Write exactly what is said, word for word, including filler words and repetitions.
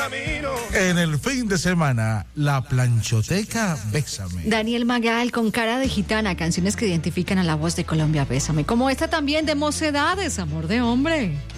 camino. En el fin de semana, la planchoteca Bésame. Daniel Magal con Cara de Gitana, canciones que identifican a la voz de Colombia Bésame, como esta también de Mocedades, Amor de Hombre.